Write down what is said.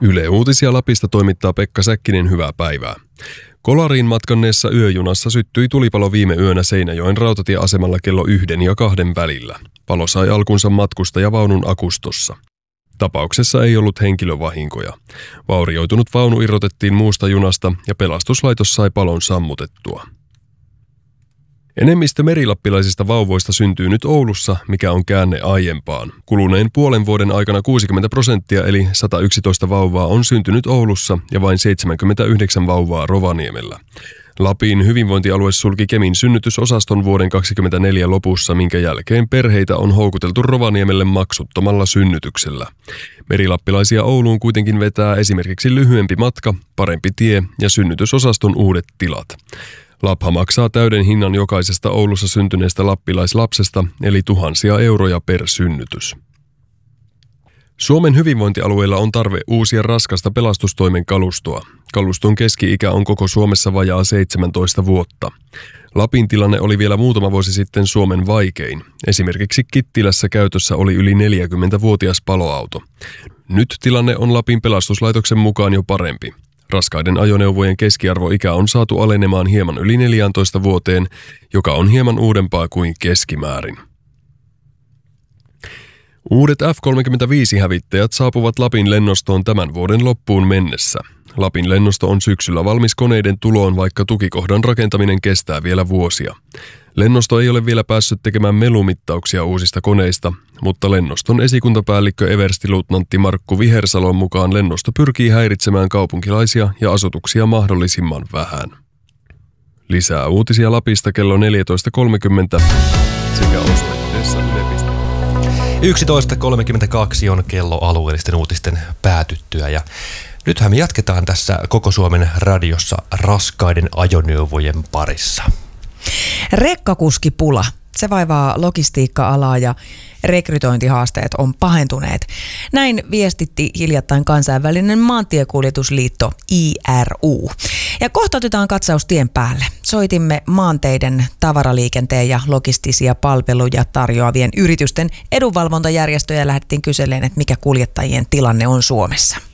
Yle Uutisia Lapista toimittaa Pekka Säkkinen, hyvää päivää. Kolariin matkanneessa yöjunassa syttyi tulipalo viime yönä Seinäjoen rautatieasemalla kello 1 ja 2 välillä. Palo sai alkunsa matkustajavaunun akustossa. Tapauksessa ei ollut henkilövahinkoja. Vaurioitunut vaunu irrotettiin muusta junasta ja pelastuslaitos sai palon sammutettua. Enemmistö merilappilaisista vauvoista syntyy nyt Oulussa, mikä on käänne aiempaan. Kuluneen puolen vuoden aikana 60% eli 111 vauvaa on syntynyt Oulussa ja vain 79 vauvaa Rovaniemellä. Lapin hyvinvointialue sulki Kemin synnytysosaston vuoden 2024 lopussa, minkä jälkeen perheitä on houkuteltu Rovaniemelle maksuttomalla synnytyksellä. Merilappilaisia Ouluun kuitenkin vetää esimerkiksi lyhyempi matka, parempi tie ja synnytysosaston uudet tilat. Lapha maksaa täyden hinnan jokaisesta Oulussa syntyneestä lappilaislapsesta, eli tuhansia euroja per synnytys. Suomen hyvinvointialueilla on tarve uusia raskasta pelastustoimen kalustoa. Kaluston keski-ikä on koko Suomessa vajaa 17 vuotta. Lapin tilanne oli vielä muutama vuosi sitten Suomen vaikein. Esimerkiksi Kittilässä käytössä oli yli 40-vuotias paloauto. Nyt tilanne on Lapin pelastuslaitoksen mukaan jo parempi. Raskaiden ajoneuvojen keskiarvoikä on saatu alenemaan hieman yli 14 vuoteen, joka on hieman uudempaa kuin keskimäärin. Uudet F-35-hävittäjät saapuvat Lapin lennostoon tämän vuoden loppuun mennessä. Lapin lennosto on syksyllä valmis koneiden tuloon, vaikka tukikohdan rakentaminen kestää vielä vuosia. Lennosto ei ole vielä päässyt tekemään melumittauksia uusista koneista, mutta lennoston esikuntapäällikkö everstiluutnantti Markku Vihersalon mukaan lennosto pyrkii häiritsemään kaupunkilaisia ja asutuksia mahdollisimman vähän. Lisää uutisia Lapista kello 14.30 sekä osoitteessa yle.fi. 11.32 on kello alueellisten uutisten päätyttyä ja nythän me jatketaan tässä Koko Suomen radiossa raskaiden ajoneuvojen parissa. Rekkakuskipula, se vaivaa logistiikka-alaa ja rekrytointihaasteet on pahentuneet. Näin viestitti hiljattain kansainvälinen maantiekuljetusliitto IRU. Ja kohta otetaan katsaus tien päälle. Soitimme maanteiden, tavaraliikenteen ja logistisia palveluja tarjoavien yritysten edunvalvontajärjestöjä ja lähdettiin kyselemään, että mikä kuljettajien tilanne on Suomessa.